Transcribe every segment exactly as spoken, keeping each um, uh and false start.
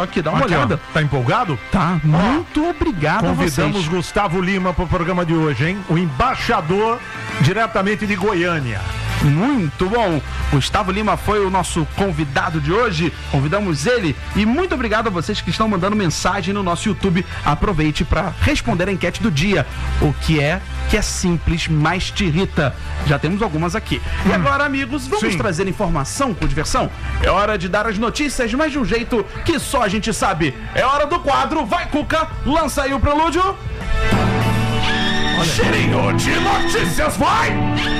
só aqui, dá uma Aqui, olhada. Ó, tá empolgado? Tá, muito obrigado a vocês. Convidamos Gustavo Lima pro programa de hoje, hein? O embaixador diretamente de Goiânia. Muito bom. Gustavo Lima foi o nosso convidado de hoje. Convidamos ele. E muito obrigado a vocês que estão mandando mensagem no nosso YouTube. Aproveite para responder a enquete do dia. O que é que é simples, mas te irrita? Já temos algumas aqui. Hum. E agora, amigos, vamos Sim. trazer informação com diversão? É hora de dar as notícias, mas de um jeito que só a gente sabe. É hora do quadro. Vai, Cuca, lança aí o prelúdio. Cheirinho de notícias, vai!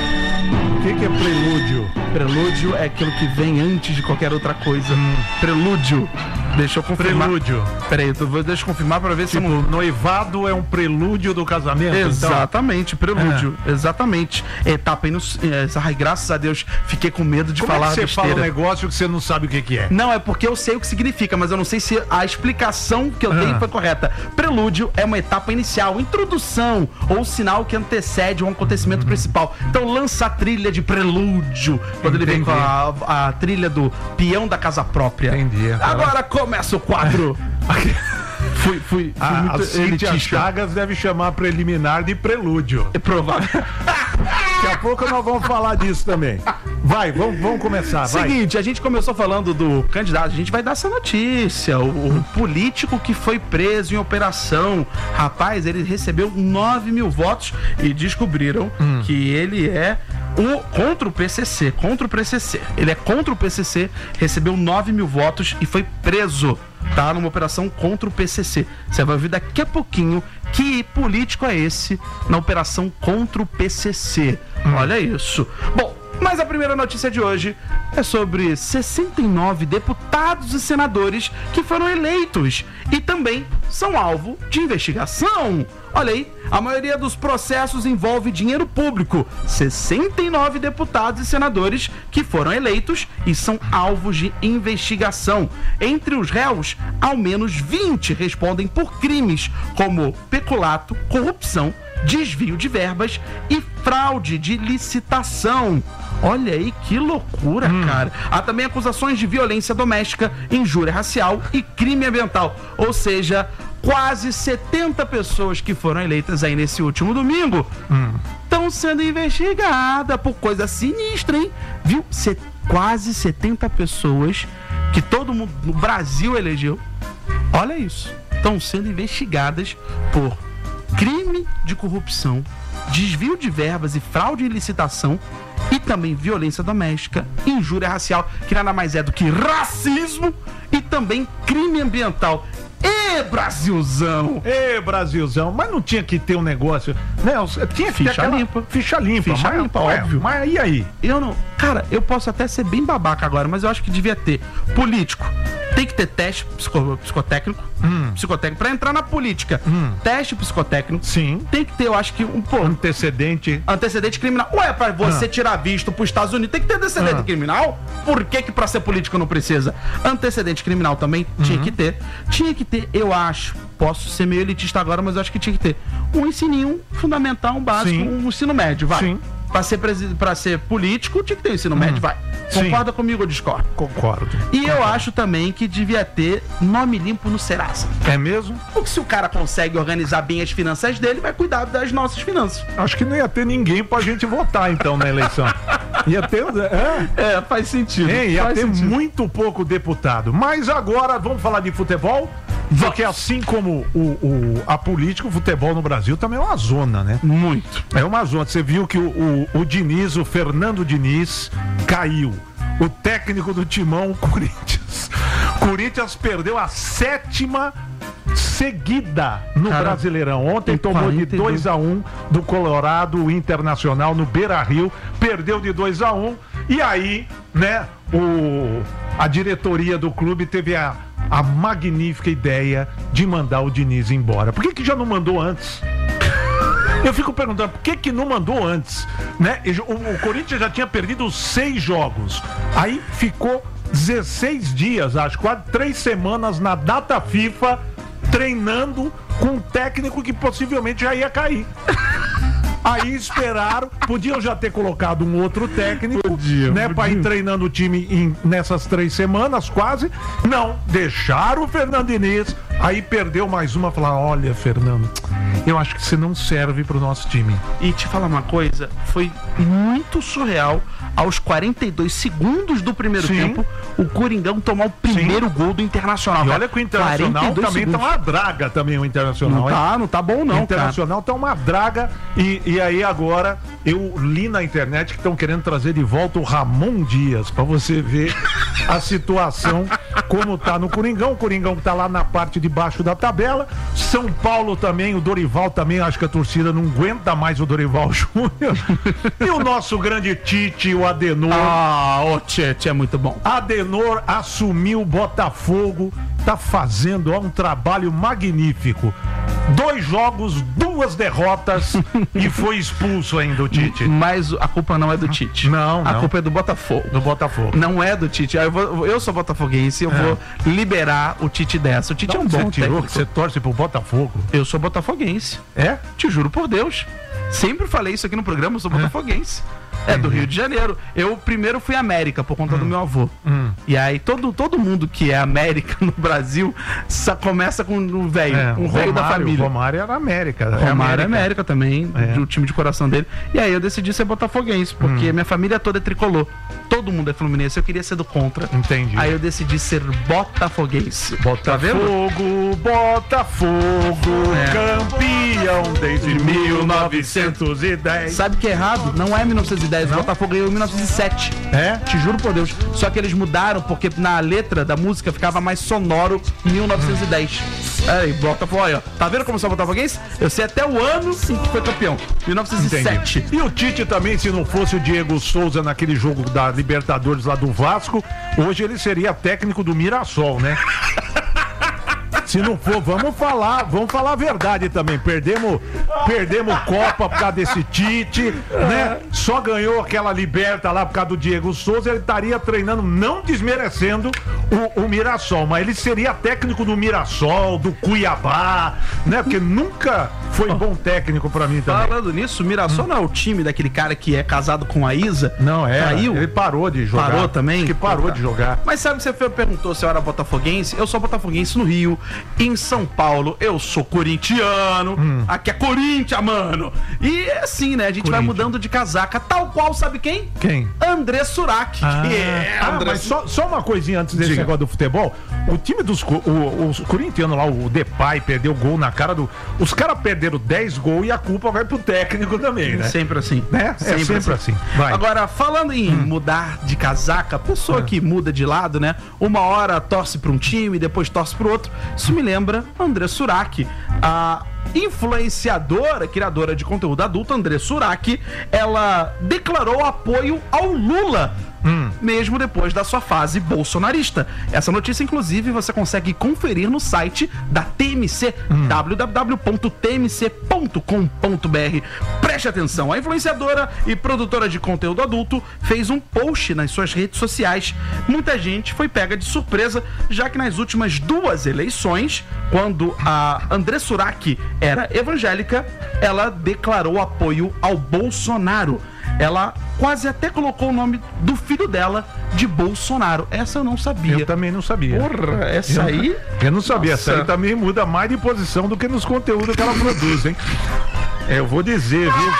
O que, que é prelúdio? Prelúdio é aquilo que vem antes de qualquer outra coisa. Hum. Prelúdio. Deixa eu confirmar. Prelúdio. Peraí, tu, deixa eu confirmar pra ver tipo, se... Tipo, noivado é um prelúdio do casamento? Exatamente, então. prelúdio. É. Exatamente. Etapa aí no... Ai, graças a Deus, fiquei com medo de Como falar é que você besteira. fala um negócio que você não sabe o que, que é? Não, é porque eu sei o que significa, mas eu não sei se a explicação que eu ah. dei foi correta. Prelúdio é uma etapa inicial, introdução, ou sinal que antecede um acontecimento hum. principal. Então lança a trilha de prelúdio, quando Entendi. ele vem com a, a trilha do peão da casa própria. Entendi. Agora começa o quadro. Fui, fui, fui a, muito a Cíntia Chagas deve chamar preliminar de prelúdio. É provável. Daqui a pouco nós vamos falar disso também. Vai, vamos, vamos começar. Seguinte, vai. a gente começou falando do candidato, a gente vai dar essa notícia. O, o político que foi preso em operação. Rapaz, ele recebeu nove mil votos e descobriram hum. que ele é o, contra o P C C. Contra o P C C. Ele é contra o P C C, recebeu nove mil votos e foi preso. Tá numa operação contra o P C C. Você vai ver daqui a pouquinho que político é esse na operação contra o P C C. Hum. Olha isso. Bom, mas a primeira notícia de hoje é sobre sessenta e nove deputados e senadores que foram eleitos e também são alvo de investigação. Olha aí, a maioria dos processos envolve dinheiro público. sessenta e nove deputados e senadores que foram eleitos e são alvos de investigação. Entre os réus, ao menos vinte respondem por crimes como peculato, corrupção, desvio de verbas e fraude de licitação. Olha aí que loucura, hum. cara. Há também acusações de violência doméstica, injúria racial e crime ambiental. Ou seja, quase setenta pessoas que foram eleitas aí nesse último domingo estão hum. sendo investigadas por coisa sinistra, hein? Viu? Cê, quase setenta pessoas que todo mundo no Brasil elegeu. Olha isso. Estão sendo investigadas por crime de corrupção, desvio de verbas e fraude em licitação e também violência doméstica, injúria racial, que nada mais é do que racismo, e também crime ambiental. Ê, Brasilzão! Ê, Brasilzão! Mas não tinha que ter um negócio, né? Tinha que ficha ter aquela... limpa. Ficha limpa. Ficha mas, limpa, é, óbvio. Mas e aí? Eu não... Cara, eu posso até ser bem babaca agora, mas eu acho que devia ter. Político. Tem que ter teste psico, psicotécnico. Hum. Psicotécnico. Pra entrar na política. Hum. Teste psicotécnico. Sim. Tem que ter, eu acho que, um pô. Antecedente. Antecedente criminal. Ué, pra você ah. tirar visto pros Estados Unidos, tem que ter antecedente ah. criminal? Por que que pra ser político não precisa? Antecedente criminal também uhum. tinha que ter. Tinha que ter, eu acho. Posso ser meio elitista agora, mas eu acho que tinha que ter um ensininho fundamental, um básico, Sim. um ensino médio, vai. Sim. Pra ser, presi- pra ser político, tinha que ter um ensino hum. médio, vai. Concorda Sim. comigo ou discorda? Concordo. E Concordo. eu acho também que devia ter nome limpo no Serasa. É mesmo? Porque se o cara consegue organizar bem as finanças dele, vai cuidar das nossas finanças. Acho que não ia ter ninguém pra gente votar, então, na eleição. Ia ter... É, é faz sentido. É, ia faz ter sentido. muito pouco deputado. Mas agora, vamos falar de futebol? Porque assim como o, o, a política, o futebol no Brasil também é uma zona, né? Muito. É uma zona. Você viu que o, o, o Diniz, o Fernando Diniz, caiu. O técnico do Timão, o Corinthians. Corinthians perdeu a sétima seguida no Cara, Brasileirão. Ontem tomou de dois a um do Colorado Internacional no Beira-Rio. Perdeu de dois a um. E aí, né, o, a diretoria do clube teve a... a magnífica ideia de mandar o Diniz embora. Por que que já não mandou antes? Eu fico perguntando, por que que não mandou antes? Né? O, o Corinthians já tinha perdido seis jogos. Aí ficou dezesseis dias, acho, quase três semanas na data FIFA, treinando com um técnico que possivelmente já ia cair. Aí esperaram, podiam já ter colocado um outro técnico, Podia, né, podia. pra ir treinando o time em, nessas três semanas quase. Não, deixaram o Fernando Diniz, aí perdeu mais uma, falaram, olha, Fernando, eu acho que você não serve pro nosso time. E te falar uma coisa, foi muito surreal. Aos quarenta e dois segundos do primeiro Sim. tempo, o Coringão tomar o primeiro Sim. gol do Internacional. E cara. olha que o Internacional quarenta e dois também segundos. tá uma draga também, o Internacional. Não hein? tá, não tá bom não, O Internacional tá uma draga e, e aí agora eu li na internet que estão querendo trazer de volta o Ramon Dias, pra você ver a situação como tá no Coringão. O Coringão tá lá na parte de baixo da tabela. São Paulo também, o Dorival também, acho que a torcida não aguenta mais o Dorival Júnior. E o nosso grande Tite, o Adenor. Ah, o Tite é muito bom. Adenor assumiu o Botafogo, tá fazendo ó, um trabalho magnífico. Dois jogos, duas derrotas e foi expulso ainda o Tite. Mas a culpa não é do Tite. Não, A não. culpa é do Botafogo. Do Botafogo. Não é do Tite. Eu, vou- eu sou botafoguense, eu É. vou liberar o Tite dessa. O Tite é um Você bom tirou técnico. que você torce pro Botafogo? Eu sou botafoguense. É? Te juro por Deus. Sempre falei isso aqui no programa, eu sou botafoguense. É do Rio de Janeiro. Eu primeiro fui América por conta do meu avô. Hum. E aí todo, todo mundo que é América no Brasil só começa com um velho, É, um o velho da Romário- família. O Romário era América. Romário é América também, É. do time de coração dele. E aí eu decidi ser botafoguense, porque Hum. minha família toda é tricolor. Todo mundo é fluminense, eu queria ser do contra. Entendi. Aí eu decidi ser botafoguense. Tá vendo? Botafogo, Botafogo, É. campeão desde mil novecentos e dez. Sabe que é errado? Não é mil novecentos e dez, o Botafogo ganhou em mil novecentos e sete. É? Te juro por Deus. Só que eles mudaram porque na letra da música ficava mais sonoro mil novecentos e dez. Aí, Botafogo, olha, tá vendo como sou botafoguense? Eu sei até o ano em que foi campeão. mil novecentos e sete. Entendi. E o Tite também, se não fosse o Diego Souza naquele jogo da Libertadores lá do Vasco, hoje ele seria técnico do Mirassol, né? Se não for, vamos falar, vamos falar a verdade também. Perdemos, perdemos Copa por causa desse Tite, né? Só ganhou aquela Liberta lá por causa do Diego Souza. Ele estaria treinando, não desmerecendo o, o Mirassol, mas ele seria técnico do Mirassol, do Cuiabá, né? Porque nunca foi bom técnico pra mim também. Falando nisso, o Mirassol não é o time daquele cara que é casado com a Isa? Não, é. Caiu? Ele parou de jogar. Parou também? Acho que parou de jogar. Mas sabe que você foi- perguntou se eu era botafoguense? Eu sou botafoguense no Rio. Em São Paulo, eu sou corintiano. Hum. Aqui é Corinthians, mano. E é assim, né? A gente vai Corinthians. mudando de casaca. Tal qual, sabe quem? Quem? André Surak. Ah, que é ah, André mas só, só uma coisinha antes desse Diga. negócio do futebol. O time dos co- o, os corintianos lá, o Depay, perdeu gol na cara do. Os caras perderam dez gols e a culpa vai pro técnico também, né? Sempre assim. Né? É sempre assim. Vai. Agora, falando em mudar de casaca, a pessoa que muda de lado, né? Uma hora torce pra um time, depois torce pro outro. Isso me lembra André Surak, a influenciadora, criadora de conteúdo adulto, André Surak. Ela declarou apoio ao Lula. Mesmo depois da sua fase bolsonarista. Essa notícia, inclusive, você consegue conferir no site da T M C, w w w ponto t m c ponto com ponto b r. Preste atenção, a influenciadora e produtora de conteúdo adulto fez um post nas suas redes sociais. Muita gente foi pega de surpresa, já que nas últimas duas eleições, quando a André Surak era evangélica, ela declarou apoio ao Bolsonaro. Ela quase até colocou o nome do filho dela de Bolsonaro. Essa eu não sabia. Eu também não sabia. Porra, essa aí... Eu não sabia. Essa aí Nossa. também muda mais de posição do que nos conteúdos que ela produz, hein? É, eu vou dizer, viu?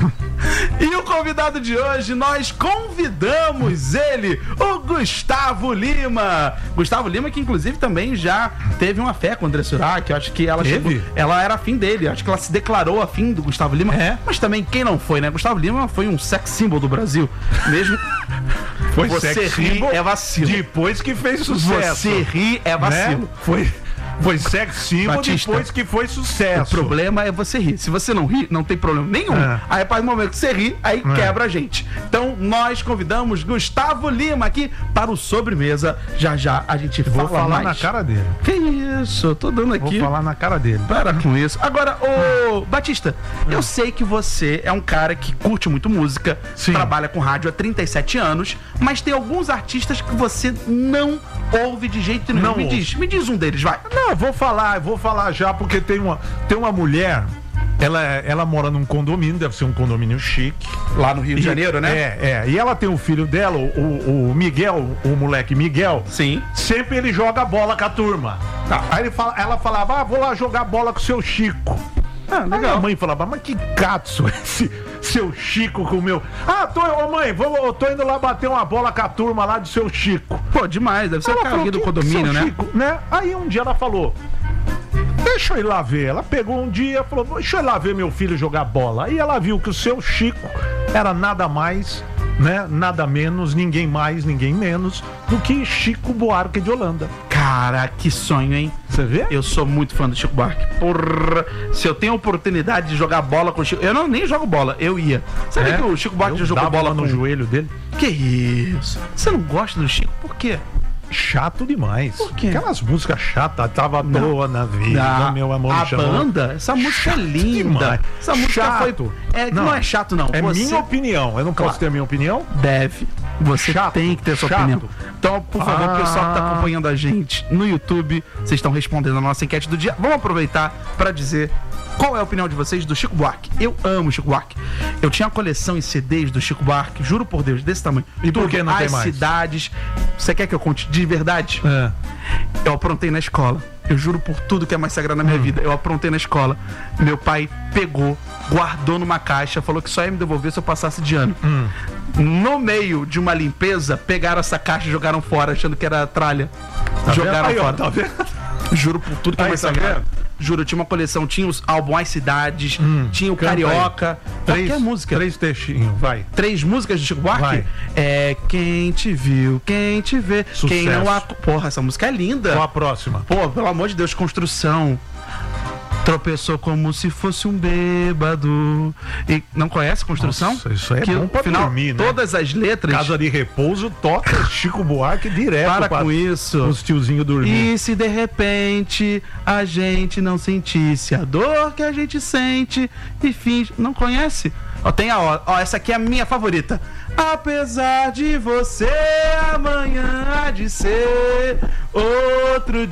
E o convidado de hoje, nós convidamos ele, o Gustavo Lima. Gustavo Lima, que inclusive também já teve uma fé com o André Surak. Eu acho que ela Teve? chegou, ela era afim dele. Eu acho que ela se declarou afim do Gustavo Lima. É? Mas também quem não foi, né? Gustavo Lima foi um sex symbol do Brasil. Mesmo Foi você sex ri symbol é vacilo. Depois que fez sucesso. Você ri é vacilo. Né? Foi, foi sex symbol Batista, depois que foi O sucesso. problema é você rir. Se você não rir, não tem problema nenhum. É. Aí, a partir do momento que você ri, aí É. quebra a gente. Então, nós convidamos Gustavo Lima aqui para o Sobremesa. Já já a gente Vou fala falar mais. na cara dele. Que isso? Eu tô dando Vou aqui. falar na cara dele. Para com isso. Agora, ô Batista, eu sei que você é um cara que curte muito música, Sim. trabalha com rádio há trinta e sete anos, mas tem alguns artistas que você não ouve de jeito nenhum. Não me ouço. diz, me diz um deles, vai. Não, eu vou falar, eu vou falar já, porque tem uma, tem uma mulher Ela, ela mora num condomínio, deve ser um condomínio chique. Lá no Rio de E- Janeiro, né? É, é. E ela tem o filho dela, o, o Miguel, o moleque Miguel. Sim. Sempre ele joga bola com a turma. Tá. Aí ele fala, ela falava, ah, vou lá jogar bola com o seu Chico. Ah, Aí a mãe falava, mas que catso esse seu Chico com o meu. Ah, tô, ô mãe, vou, eu tô indo lá bater uma bola com a turma lá do seu Chico. Pô, demais. Deve ser o Ela cara falou, aqui do "Que condomínio, seu né? Chico?", né? Aí um dia ela falou, deixa eu ir lá ver. Ela pegou um dia e falou, deixa eu ir lá ver meu filho jogar bola. Aí ela viu que o seu Chico era nada mais, né? Nada menos, ninguém mais, ninguém menos do que Chico Buarque de Holanda. Cara, que sonho, hein? Você vê? Eu sou muito fã do Chico Buarque. Porra, se eu tenho a oportunidade de jogar bola com o Chico... Eu não nem jogo bola, eu ia. Sabe É? que o Chico Buarque Eu jogou dava bola no com... joelho dele. Que isso? Você não gosta do Chico? Por quê? Chato demais. Por quê? Aquelas músicas chatas, tava à toa na vida, Ah, meu amor. me a chamou. banda, essa música é linda. demais. Essa música Chato. foi. É, não. não é chato, não. É Você minha opinião. Eu não posso Claro. ter a minha opinião? deve. Você Chato. tem que ter sua Chato. opinião. Então, por favor, Ah. o pessoal que tá acompanhando a gente no YouTube, vocês estão respondendo a nossa enquete do dia. Vamos aproveitar para dizer qual é a opinião de vocês do Chico Buarque. Eu amo o Chico Buarque. Eu tinha uma coleção em C Ds do Chico Buarque, juro por Deus, desse tamanho. E por que não As tem mais? cidades. Você quer que eu conte de verdade? É. Eu aprontei na escola. Eu juro por tudo que é mais sagrado na minha Hum. vida. Eu aprontei na escola. Meu pai pegou, guardou numa caixa, falou que só ia me devolver se eu passasse de ano. Hum. No meio de uma limpeza, pegaram essa caixa e jogaram fora, achando que era tralha. Tá jogaram vendo? Aí, ó, fora. tá vendo? Juro por tudo que é Aí, mais tá sagrado. vendo? Juro, eu tinha uma coleção, tinha os álbuns As Cidades, tinha o Canta aí. Carioca, Três, qualquer música. Três textinhos, vai. Três músicas do Chico Buarque? Vai. É Quem Te Viu, Quem Te Vê, Sucesso. Quem Não A... Porra, essa música é linda. Qual a próxima? Pô, pelo amor de Deus, Construção. Tropeçou como se fosse um bêbado. E não conhece Construção? Nossa, isso aí é que bom pra final, dormir, né? Todas as letras. Casa de repouso, toca Chico Buarque direto. Para pra com isso. Os tiozinhos dormir. E se de repente a gente não sentisse a dor que a gente sente e finge. Não conhece? Ó, tem a ó, ó, essa aqui é a minha favorita. Apesar de você, amanhã há de ser outro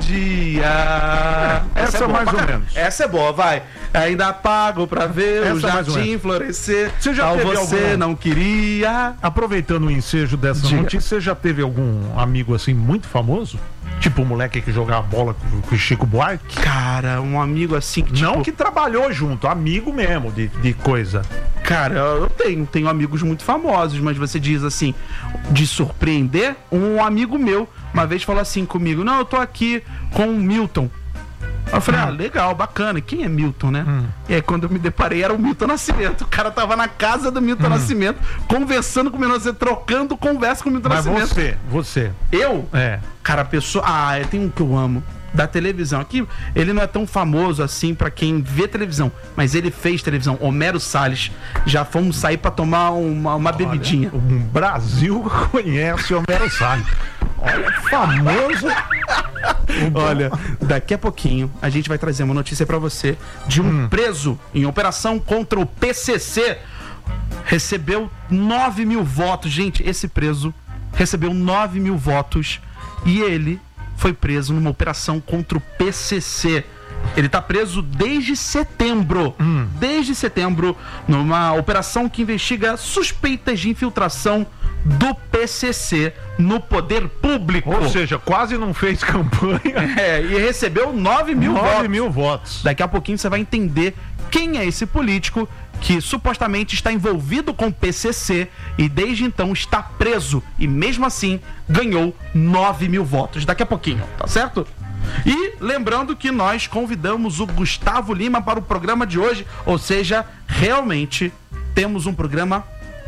dia. Essa é boa mais pra ou caramba. menos. Essa é boa, vai. Ainda pago pra ver Essa o mais ou jardim menos. florescer. Você já Tal teve você alguma- não queria. Aproveitando o ensejo dessa Diga. notícia, você já teve algum amigo assim muito famoso? Tipo o moleque que jogava bola com, com o Chico Buarque? Cara, um amigo assim que tipo, Não que trabalhou junto, amigo mesmo de, de coisa. Cara, eu tenho, tenho amigos muito famosos, mas você diz assim, de surpreender, um amigo meu uma vez falou assim comigo, não, eu tô aqui com o Milton. Eu falei, ah, legal, bacana. Quem é Milton, né? Hum. E aí quando eu me deparei, era o Milton Nascimento. O cara tava na casa do Milton Hum. Nascimento, conversando com o Milton Nascimento, trocando conversa com o Milton Mas Nascimento. você, você. Eu? É. Cara, a pessoa. Ah, tem um que eu amo. Da televisão. Aqui, ele não é tão famoso assim pra quem vê televisão, mas ele fez televisão. Homero Salles. Já fomos sair pra tomar uma, uma bebidinha. O Brasil conhece o Homero Salles. Olha, famoso. Olha, daqui a pouquinho a gente vai trazer uma notícia pra você de um Hum. preso em operação contra o P C C. Recebeu nove mil votos. Gente, esse preso recebeu nove mil votos e ele foi preso numa operação contra o P C C. Ele tá preso desde setembro. Hum. Desde setembro, numa operação que investiga suspeitas de infiltração do P C C no poder público. Ou seja, quase não fez campanha. É, e recebeu nove mil nove votos. mil votos. Daqui a pouquinho você vai entender quem é esse político que supostamente está envolvido com o P C C e desde então está preso e mesmo assim ganhou nove mil votos. Daqui a pouquinho, tá certo? E lembrando que nós convidamos o Gustavo Lima para o programa de hoje, ou seja, realmente temos um programa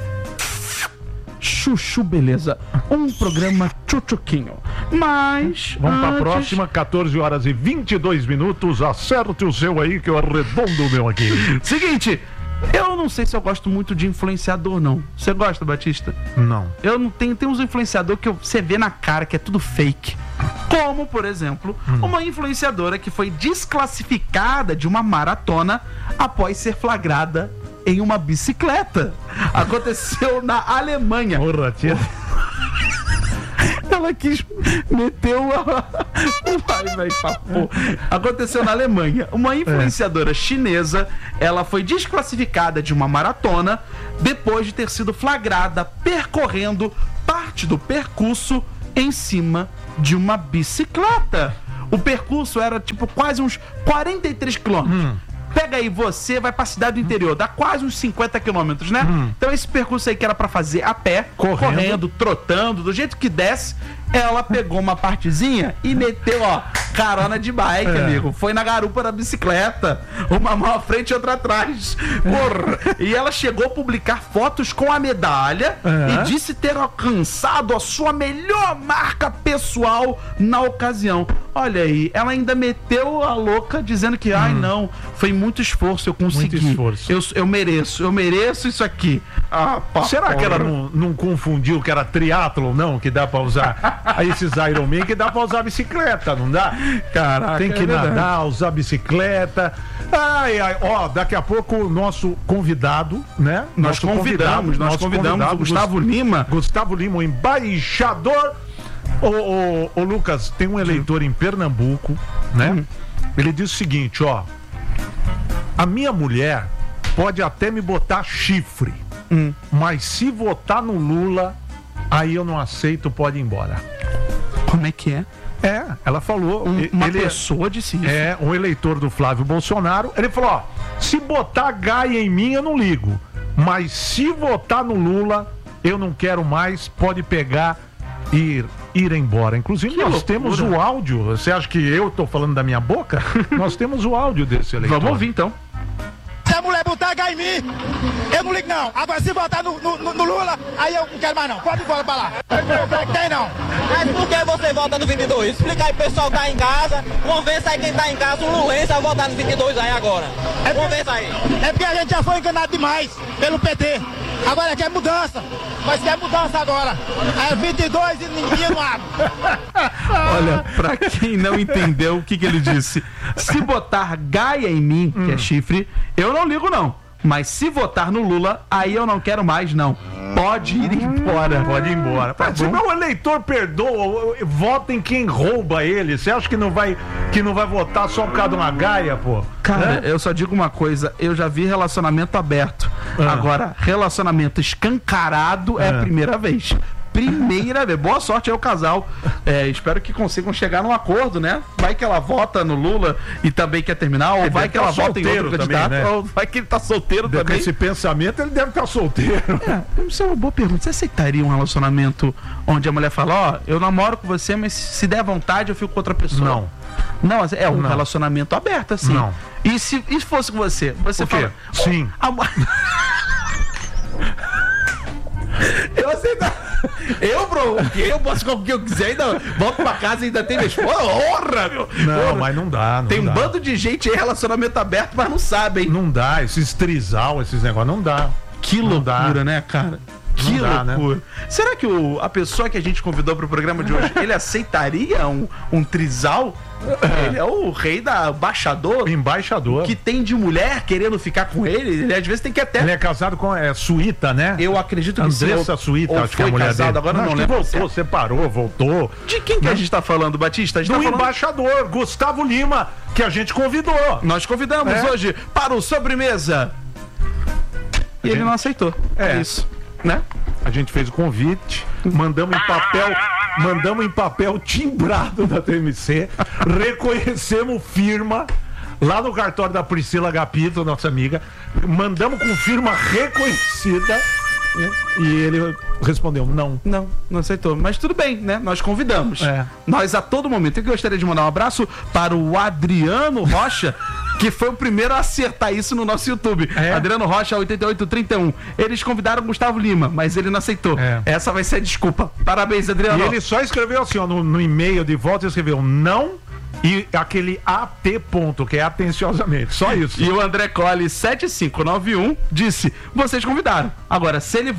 chuchu beleza, um programa tchutchuquinho. Mas Vamos para a antes- próxima, catorze horas e vinte e dois minutos. Acerte o seu aí que eu arredondo o meu aqui. Seguinte, eu não sei se eu gosto muito de influenciador, não. Você gosta, Batista? Não. Eu não tenho, tem uns influenciador que eu- você vê na cara que é tudo fake. Como, por exemplo, uma influenciadora que foi desclassificada de uma maratona após ser flagrada em uma bicicleta. Aconteceu na Alemanha. Porra, tia. ela quis meter uma... Vai, vai, papo. Aconteceu na Alemanha. Uma influenciadora chinesa, ela foi desclassificada de uma maratona depois de ter sido flagrada percorrendo parte do percurso em cima de uma bicicleta. O percurso era tipo quase uns quarenta e três quilômetros. Hum. Pega aí, você vai pra cidade do interior, dá quase uns cinquenta quilômetros, né? Hum. Então esse percurso aí que era pra fazer a pé, correndo. correndo, trotando, do jeito que desce, ela pegou uma partezinha e meteu, ó, carona de bike, é. amigo. Foi na garupa da bicicleta, uma mão à frente e outra atrás. Porra. E ela chegou a publicar fotos com a medalha é. e disse ter alcançado a sua melhor marca pessoal na ocasião. Olha aí, ela ainda meteu a louca dizendo que, hum. ai não, foi muito esforço, eu consegui. Muito esforço. Eu, eu mereço, eu mereço isso aqui. Ah, pá, Será porra. que ela não, não confundiu que era triatlon, não? Que dá pra usar aí esses Ironman, que dá pra usar bicicleta, não dá? Caraca, tem que é nadar, usar bicicleta. Ai, ai, ó, daqui a pouco o nosso convidado, né? Nós nosso convidamos, nós convidamos o Gustavo Lima. Gustavo Lima, o embaixador. Ô, ô, ô, Lucas, tem um eleitor em Pernambuco, né? Hum. Ele diz o seguinte, ó. A minha mulher pode até me botar chifre, hum. mas se votar no Lula, aí eu não aceito, pode ir embora. Como é que é? É, ela falou. Um, uma ele pessoa disse isso. É, um eleitor do Flávio Bolsonaro. Ele falou, ó, se botar Gaia em mim, eu não ligo. Mas se votar no Lula, eu não quero mais, pode pegar e ir, ir embora. Inclusive, que nós loucura. temos o áudio. Você acha que eu tô falando da minha boca? Nós temos o áudio desse eleitor. Vamos ouvir, então. Se a mulher botar H em mim, eu não ligo não. Agora se botar no, no, no Lula, aí eu não quero mais não. Pode ir embora pra lá. Tem não. Mas por que você vota no vinte e dois? Explica aí, pessoal que tá em casa. Convença aí quem tá em casa, um lulense a votar no vinte e dois aí agora. É Convença aí. É porque a gente já foi enganado demais pelo P T. Agora quer mudança. Mas quer mudança agora. É vinte e dois e ninguém não abre. Olha, pra quem não entendeu o que, que ele disse, se botar Gaia em mim, hum. que é chifre, eu não ligo não. Mas se votar no Lula, aí eu não quero mais não. Pode ir embora. Pode ir embora. Tá se o eleitor perdoa, vota em quem rouba ele. Você acha que não vai, que não vai votar só por causa de uma Gaia, pô? Cara, é? eu só digo uma coisa. Eu já vi relacionamento aberto. Ah. Agora, relacionamento escancarado é ah. a primeira vez. Primeira vez. Boa sorte aí ao casal. É, espero que consigam chegar num acordo, né? Vai que ela vota no Lula e também quer terminar, ou ele vai que ela vota em outro candidato, também, né? Ou vai que ele tá solteiro de, também. Com esse pensamento, ele deve estar solteiro. É, isso é uma boa pergunta. Você aceitaria um relacionamento onde a mulher fala, ó, oh, eu namoro com você, mas se der vontade eu fico com outra pessoa? Não. Não, é um Não. relacionamento aberto, assim. Não. E se, e se fosse com você? Você o quê? fala... Sim. A... eu aceito. Eu, bro, eu posso com o que eu quiser, ainda volto pra casa e ainda tem minha esposa. Honra, meu! Não, Honra. mas não dá. Não tem um dá. bando de gente aí, relacionamento aberto, mas não sabem. Não dá, esses trisal, esses negócios, não dá. Que não loucura, dá. né, cara? Que dá, loucura. Né? Será que o, a pessoa que a gente convidou pro programa de hoje, ele aceitaria um, um trisal? Ele é o rei da embaixador. Embaixador. Que tem de mulher querendo ficar com ele. Ele às vezes tem que até. Ele é casado com é, Suíta, né? Eu acredito que sim. Andressa Suíta, acho que é a mulher casado, dele. agora não, não lembro. Voltou, certo. separou, voltou. De quem que não. a gente tá falando, Batista? A gente Do tá falando... embaixador, Gustavo Lima, que a gente convidou. Nós convidamos é. hoje para o Sobremesa. E gente... ele não aceitou. É, é isso, né? A gente fez o convite, mandamos em papel, mandamos em papel timbrado da T M C, reconhecemos firma lá no cartório da Priscila Agapito, nossa amiga, mandamos com firma reconhecida. E ele respondeu, não. Não, não aceitou. Mas tudo bem, né? Nós convidamos. É. Nós a todo momento. Eu gostaria de mandar um abraço para o Adriano Rocha, que foi o primeiro a acertar isso no nosso YouTube. É. Adriano Rocha, oitenta e oito trinta e um. Eles convidaram o Gustavo Lima, mas ele não aceitou. É. Essa vai ser a desculpa. Parabéns, Adriano. E ele só escreveu assim, ó, no, no e-mail de volta, ele escreveu não. E aquele A T ponto, que é atenciosamente, só isso. E o André Colli sete cinco nove um disse, vocês convidaram. Agora, se ele vai,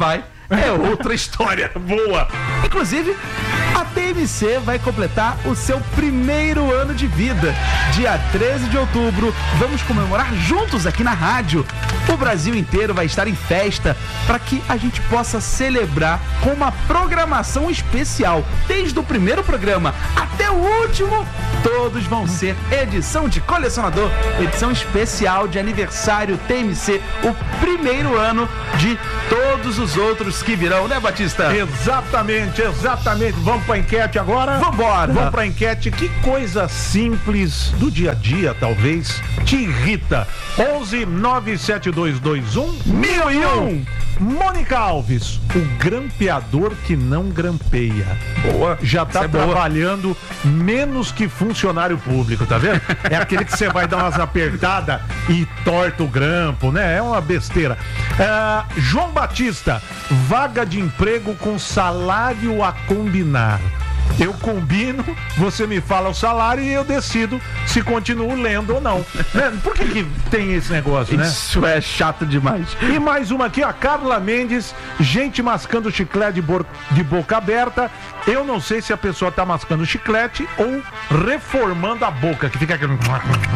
é outra história. Boa. Inclusive, a T M C vai completar o seu primeiro ano de vida. Dia treze de outubro, vamos comemorar juntos aqui na rádio. O Brasil inteiro vai estar em festa para que a gente possa celebrar com uma programação especial. Desde o primeiro programa até o último, todos vão ser edição de colecionador, edição especial de aniversário T M C, o primeiro ano de todos os outros que virão, né, Batista? Exatamente, exatamente. Vamos pra enquete agora? Vambora! Vamos pra enquete. Que coisa simples do dia a dia, talvez, te irrita? onze nove sete dois dois um mil e um. Mônica Alves, o grampeador que não grampeia. Boa. Já tá é trabalhando boa. Menos que funcionário público, tá vendo? É aquele que você vai dar umas apertadas e torta o grampo, né? É uma besteira. Uh, João Batista, vaga de emprego com salário a combinar. Eu combino, você me fala o salário e eu decido se continuo lendo ou não. Né? Por que que tem esse negócio, né? Isso é chato demais. E mais uma aqui, a Carla Mendes, gente mascando chiclete de, bo- de boca aberta. Eu não sei se a pessoa tá mascando chiclete ou reformando a boca, que fica aquele...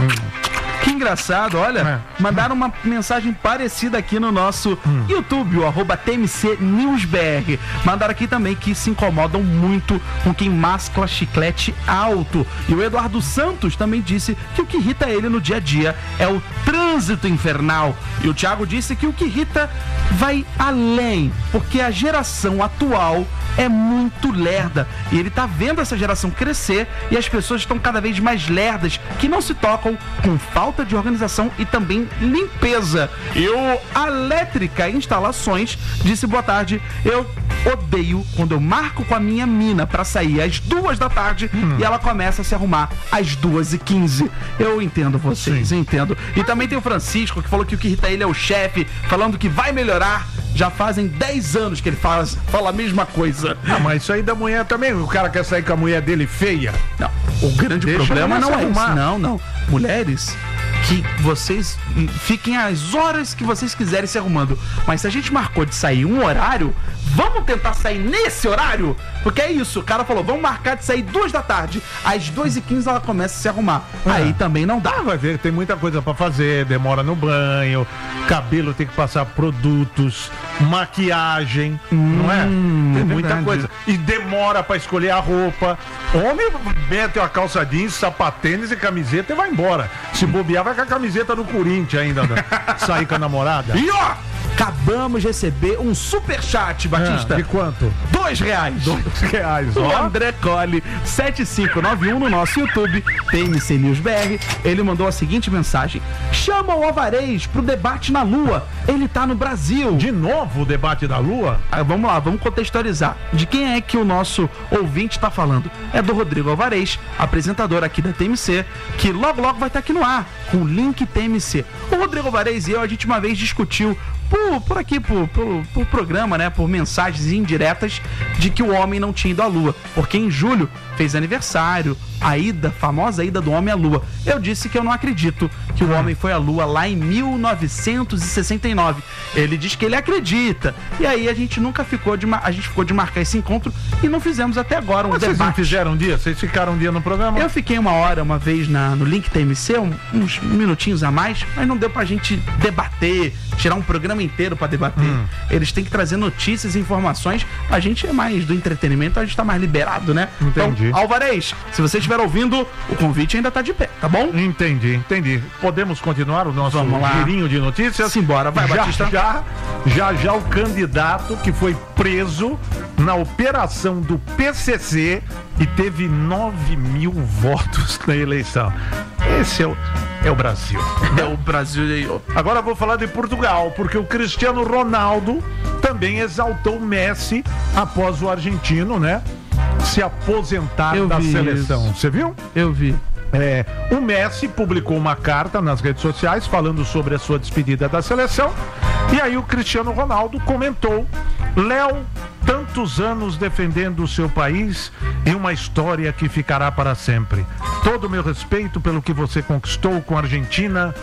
Que engraçado, olha, é. mandaram uma mensagem parecida aqui no nosso hum. YouTube, o arroba T M C News B R. Mandaram aqui também que se incomodam muito com quem masca chiclete alto. E o Eduardo Santos também disse que o que irrita ele no dia a dia é o trânsito infernal. E o Thiago disse que o que irrita vai além, porque a geração atual é muito lerda. E ele tá vendo essa geração crescer e as pessoas estão cada vez mais lerdas, que não se tocam com falta de organização e também limpeza. E o Elétrica Instalações disse boa tarde, eu odeio quando eu marco com a minha mina pra sair às duas da tarde hum. e ela começa a se arrumar às duas e quinze. Eu entendo vocês, Sim. entendo. E também tem o Francisco, que falou que o que irrita ele é o chefe, falando que vai melhorar. Já fazem dez anos que ele fala, fala a mesma coisa. Não, mas isso aí da mulher também. O cara quer sair com a mulher dele feia. Não, o grande Deixa problema não é isso. Não, não. Mulheres, que vocês fiquem as horas que vocês quiserem se arrumando. Mas se a gente marcou de sair um horário, vamos tentar sair nesse horário? Porque é isso, o cara falou, vamos marcar de sair duas da tarde. Às duas e quinze ela começa a se arrumar. É. Aí também não dá. Ah, vai ver, tem muita coisa pra fazer, demora no banho, cabelo tem que passar produtos, maquiagem, hum, não é? Tem muita verdade. coisa. E demora pra escolher a roupa. Homem mete uma calça jeans, sapatênis e camiseta e vai embora. Se bobear, vai com a camiseta do Corinthians ainda, né? Sair com a namorada. E ó, acabamos de receber um superchat, Batista. É, de quanto? Dois reais. Dois reais, ó. O André Colli, sete cinco nove um no nosso YouTube, T M C News B R. Ele mandou a seguinte mensagem: chama o Alvarez pro debate na Lua. Ele tá no Brasil. De novo o debate da Lua? Ah, vamos lá, vamos contextualizar. De quem é que o nosso ouvinte tá falando? É do Rodrigo Alvarez, apresentador aqui da T M C, que logo logo vai estar aqui no ar, com o link T M C. O Rodrigo Alvarez e eu, a gente uma vez discutiu Por, por aqui, por, por, por programa, né? Por mensagens indiretas de que o homem não tinha ido à Lua. Porque em julho fez aniversário, a ida, famosa ida do homem à Lua. Eu disse que eu não acredito que o homem foi à Lua lá em mil novecentos e sessenta e nove. Ele diz que ele acredita. E aí a gente nunca ficou de, a gente ficou de marcar esse encontro e não fizemos até agora um Mas debate. Vocês não fizeram um dia? Vocês ficaram um dia no programa? Eu fiquei uma hora, uma vez na, no Link T M C, um, uns minutinhos a mais, mas não deu pra gente debater, tirar um programa inteiro pra debater. Hum. Eles têm que trazer notícias e informações. A gente é mais do entretenimento, a gente tá mais liberado, né? Entendi. Então, Alvarez, se você estiver ouvindo, o convite ainda tá de pé, tá bom? Entendi, entendi. Podemos continuar o nosso girinho de notícias? Simbora, vai, já, Batista. Já, já, já o candidato que foi preso na operação do P C C e teve nove mil votos na eleição. Esse é o, é o Brasil. É o Brasil. Agora eu vou falar de Portugal, porque o Cristiano Ronaldo também exaltou Messi após o argentino, né, se aposentar eu da vi seleção. Isso. Você viu? Eu vi. É, o Messi publicou uma carta nas redes sociais falando sobre a sua despedida da seleção. E aí o Cristiano Ronaldo comentou: Léo, tantos anos defendendo o seu país e uma história que ficará para sempre. Todo o meu respeito pelo que você conquistou com a Argentina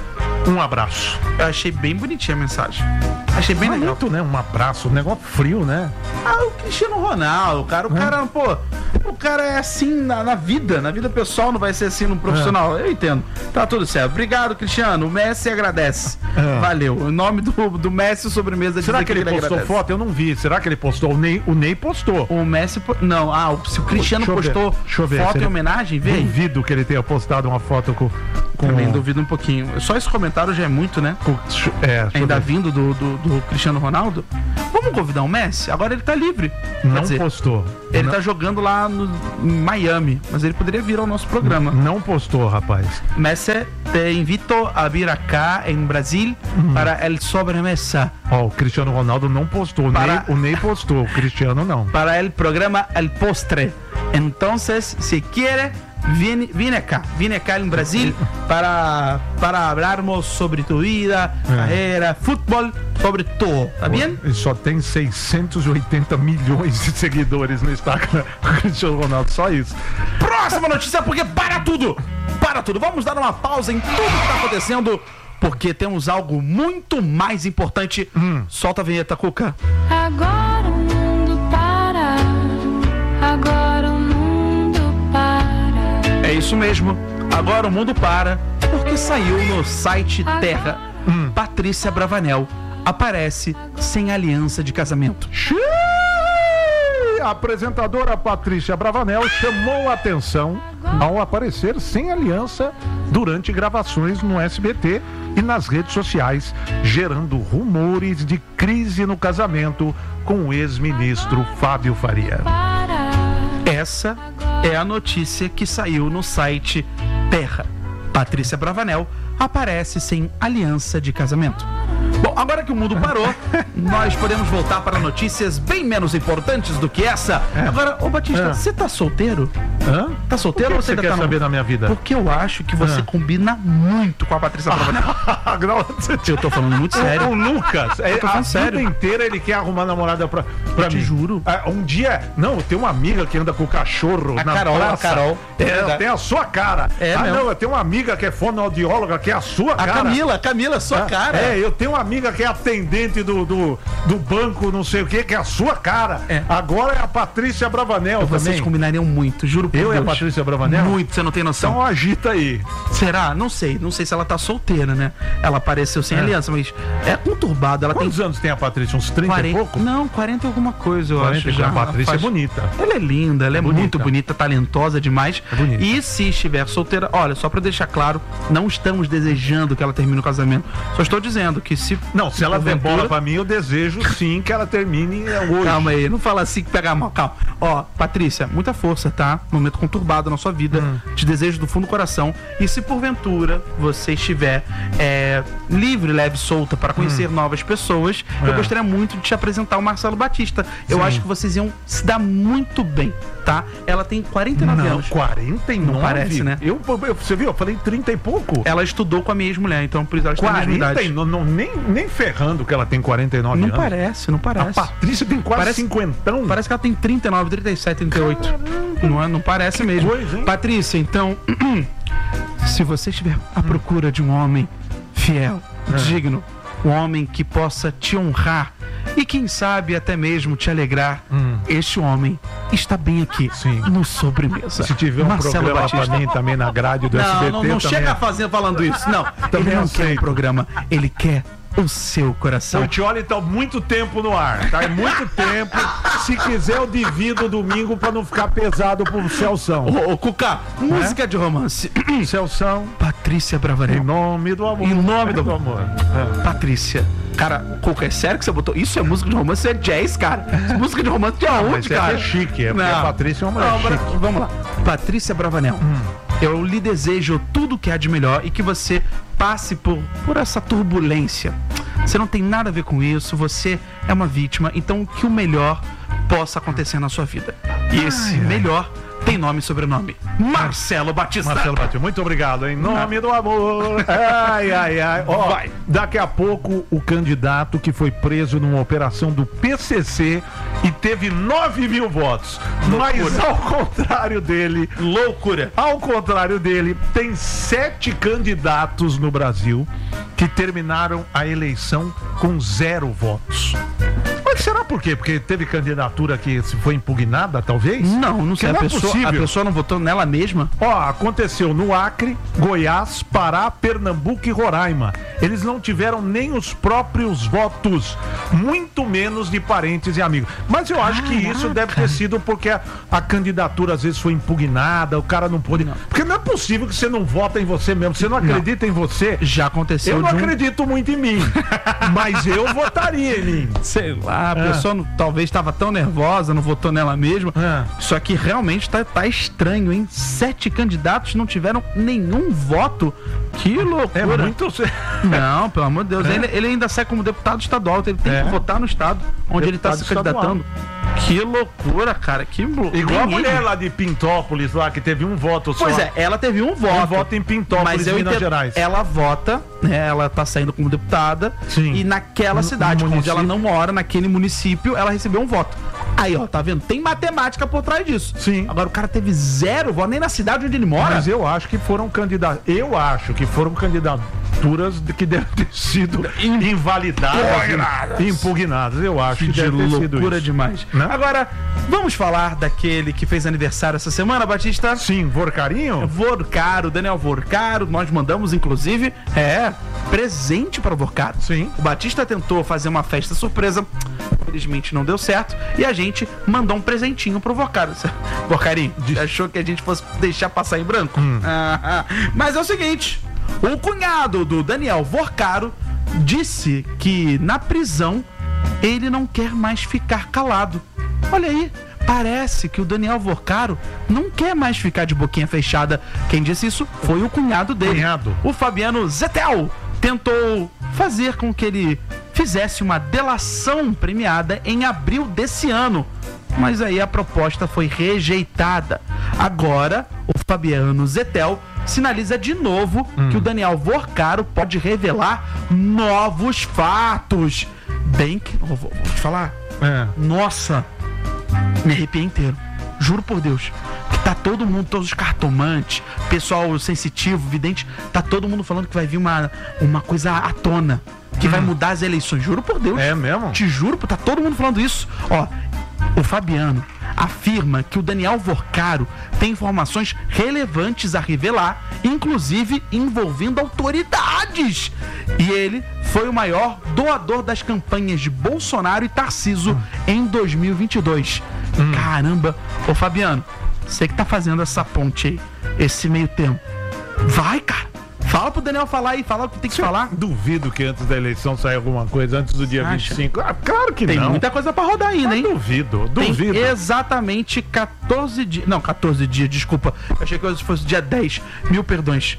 Um abraço. Eu achei bem bonitinha a mensagem. Achei bem Não, legal. muito, né? Um abraço, um negócio frio, né? Ah, o Cristiano Ronaldo, cara, o É. cara, pô, o cara é assim na, na vida, na vida pessoal não vai ser assim no profissional, eu entendo, tá tudo certo. Obrigado, Cristiano, o Messi agradece, É. valeu, o nome do, do Messi sobremesa Será dizer que ele postou agradece. foto? Eu não vi. Será que ele postou? O Ney, o Ney postou. O Messi, po- não, ah, o- se o Cristiano Deixa eu ver, postou deixa eu ver se foto em ele- homenagem, vê aí. Duvido que ele tenha postado uma foto com... com Também duvido um pouquinho, só esse comentário já é muito, né? com- é, deixa eu Ainda ver. vindo do, do, do Cristiano Ronaldo. Vamos convidar o Messi? Agora ele tá livre. Quer Não dizer, postou. ele não, tá jogando lá no, em Miami, mas ele poderia vir ao nosso programa. não postou, rapaz. Messi, te invito a vir acá em Brasil para el sobremesa, Ó, o Cristiano Ronaldo não postou. O, Para- Ney, o Ney postou, o Cristiano não. para el programa El Postre. Entonces, si quiere, viene, viene acá, viene acá en Brasil para, para hablarmos sobre tu vida, É. carreira, fútbol, sobre todo, tá bem? Ele só tem seiscentos e oitenta milhões de seguidores no Instagram. O Cristiano Ronaldo, só isso. Próxima notícia, porque para tudo! Para tudo! Vamos dar uma pausa em tudo que tá acontecendo, porque temos algo muito mais importante. Solta a vinheta, Cuca. Agora o mundo para, agora o mundo para. É isso mesmo. Agora o mundo para, porque saiu no site Terra. Patrícia Bravanel aparece sem aliança de casamento. Xiii! A apresentadora Patrícia Bravanel chamou a atenção ao aparecer sem aliança durante gravações no S B T e nas redes sociais, gerando rumores de crise no casamento com o ex-ministro Fábio Faria. Essa é a notícia que saiu no site Terra. Patrícia Bravanel aparece sem aliança de casamento. Bom, agora que o mundo parou, nós podemos voltar para notícias bem menos importantes do que essa. Agora, ô Batista, É. você tá solteiro? Hã? Tá solteiro O que ou você você ainda quer tá no- saber da minha vida? Porque eu acho que você Ah. combina muito com a Patrícia Bravanel. Eu tô falando muito sério. O Lucas, é, tô falando a sério. vida inteira ele quer arrumar namorada pra, pra te mim. juro. Ah, um dia, não, tem uma amiga que anda com o cachorro A na Carol, a praça. Carol. É, Verdade. tem a sua cara. É ah, mesmo. não, eu tenho uma amiga que é fonoaudióloga, que é a sua A cara. Camila, Camila, sua Ah, cara. É, eu tenho uma amiga que é atendente do, do, do banco, não sei o que, que é a sua cara. É. Agora é a Patrícia Bravanel Vocês também. combinariam muito, juro por Eu e a Deus. Patrícia Bravanel? Muito, você não tem noção. Então agita aí. Será? Não sei. Não sei se ela tá solteira, né? Ela apareceu sem É. aliança, mas é conturbada. Ela Quantos tem anos tem a Patrícia? Uns trinta quarenta. e pouco? Não, quarenta e alguma coisa, eu quarenta acho. e Já. A Patrícia Faz- é bonita. Ela é linda, ela é, bonita. muito bonita, talentosa demais. É bonita. E se estiver solteira, olha, só pra deixar claro, não estamos desejando que ela termine o casamento. Só estou dizendo que se. Não, se ela der porventura- bola pra mim, eu desejo sim que ela termine hoje. Calma aí, não fala assim que pega mal, calma. Ó, Patrícia, muita força, tá? Momento conturbado na sua vida. Hum. Te desejo do fundo do coração. E se porventura você estiver é, livre, leve, solta para conhecer novas pessoas, eu É. gostaria muito de te apresentar o Marcelo Batista. Eu Sim. acho que vocês iam se dar muito bem, tá? Ela tem quarenta e nove Não, anos. quarenta e nove? Não parece, né? Eu, eu- você viu? Eu falei trinta e pouco. Ela estudou com a minha ex-mulher, então por isso ela tem a mesma quarenta idade. e nove, não, nem, nem ferrando que ela tem quarenta e nove Não anos. parece, não A parece. Patrícia tem quase Parece- cinquentão. Parece que ela tem trinta e nove, trinta e sete, trinta e oito. Não, é, não parece mesmo. coisa, hein? Patrícia, então, se você estiver à procura de um homem fiel, É. digno, um homem que possa te honrar e quem sabe até mesmo te alegrar, este homem está bem aqui Hum. Sim. no Sobremesa. Se tiver um Marcelo programa Batista. pra mim também na grade do S B T, Não, não, não também. chega fazendo, falando isso, não. Também Ele não quer um aceito. programa, ele quer o seu coração. O Tioli tá muito tempo no ar, tá? É muito tempo. Se quiser, eu divido domingo pra não ficar pesado pro Celção. Ô, ô, Cuca, música de romance. Celção, Patrícia em Bravanel. nome do amor. Em nome do amor. Patrícia. Cara, Cuca, é sério que você botou? Isso é música de romance, isso é jazz, cara. Isso é música de romance de aonde, Mas é cara? que é chique, é porque a Patrícia é uma mulher Não, chique. Bra- Vamos lá. Patrícia Bravanel. Eu lhe desejo tudo que há de melhor e que você passe por, por essa turbulência. Você não tem nada a ver com isso, você é uma vítima, então que o melhor possa acontecer na sua vida. E esse melhor tem nome e sobrenome. Marcelo Batista. Marcelo Batista, muito obrigado, em nome do amor. Ai, ai, ai. Ó, Vai. Daqui a pouco, o candidato que foi preso numa operação do P C C e teve nove mil votos. Mas ao contrário dele, Loucura. ao contrário dele, tem sete candidatos no Brasil que terminaram a eleição com zero votos. Mas será por quê? Porque teve candidatura que se foi impugnada, talvez? Não, não sei. Que A não é pessoa, a possível. pessoa não votou nela mesma? Ó, aconteceu no Acre, Goiás, Pará, Pernambuco e Roraima. Eles não tiveram nem os próprios votos, muito menos de parentes e amigos. Mas eu acho que isso deve ter sido porque a, a candidatura às vezes foi impugnada, o cara não pôde... Não. Porque não é possível que você não vota em você mesmo, você não acredita em você. Já aconteceu Eu não de um... acredito muito em mim, mas eu votaria em mim. Sei lá, a É. pessoa não- talvez estava tão nervosa, não votou nela mesma. É. Só que realmente tá, tá estranho, hein? Sete candidatos não tiveram nenhum voto. Que É loucura. muito... Não, pelo amor de Deus. É. Ele, ele ainda sai como deputado estadual. Ele tem É. que votar no estado onde ele tá se Deputado candidatando. Que loucura, cara. Que loucura. Igual a mulher lá de Pintópolis, lá, que teve um voto só. Pois é, ela teve um voto. Um voto em Pintópolis, mas eu Minas entendo- Gerais. Ela vota, né? Ela tá saindo como deputada. Sim. E naquela No- cidade no onde ela município. não mora, naquele município, ela recebeu um voto. Aí, ó, tá vendo? Tem matemática por trás disso. Sim. Agora o cara teve zero voto, nem na cidade onde ele mora. Mas eu acho que foram candidatos. Eu acho que foram candidaturas de- que devem ter sido invalidadas, Impugnadas. e impugnadas. Eu acho que, de deve ter sido loucura isso. demais. Né? Agora, vamos falar daquele que fez aniversário essa semana, Batista? Sim, Vorcarinho? Vorcaro, Daniel Vorcaro, nós mandamos inclusive, é, presente para o Vorcaro. Sim. O Batista tentou fazer uma festa surpresa, infelizmente não deu certo, e a gente mandou um presentinho pro Vorcaro. Vorcarinho, achou que a gente fosse deixar passar em branco? Hum. Ah, ah. Mas é o seguinte, o cunhado do Daniel Vorcaro disse que na prisão ele não quer mais ficar calado. Olha aí, parece que o Daniel Vorcaro não quer mais ficar de boquinha fechada. Quem disse isso foi o cunhado dele. Cunhado. O Fabiano Zettel tentou fazer com que ele fizesse uma delação premiada em abril desse ano. Mas aí a proposta foi rejeitada. Agora, o Fabiano Zettel sinaliza de novo que o Daniel Vorcaro pode revelar novos fatos. Bem que... Vou, vou te falar. É. Nossa, me arrepiei inteiro. Juro por Deus. Que tá todo mundo, todos os cartomantes, pessoal sensitivo, vidente, tá todo mundo falando que vai vir uma, uma coisa à tona. Que vai mudar as eleições. Juro por Deus. É mesmo? Te juro, tá todo mundo falando isso. Ó, o Fabiano afirma que o Daniel Vorcaro tem informações relevantes a revelar, inclusive envolvendo autoridades. E ele foi o maior doador das campanhas de Bolsonaro e Tarcísio em dois mil e vinte e dois. Caramba, ô Fabiano, você que tá fazendo essa ponte aí, esse meio termo, vai, cara. Fala pro Daniel falar aí, fala o que tem que falar. Duvido que antes da eleição saia alguma coisa, antes do dia Acha? vinte e cinco. Ah, claro que Tem não. muita coisa pra rodar ainda, Mas hein? duvido, Tem duvido. exatamente quatorze dias. Não, quatorze dias, desculpa. Eu achei que hoje fosse dia dez. Mil perdões.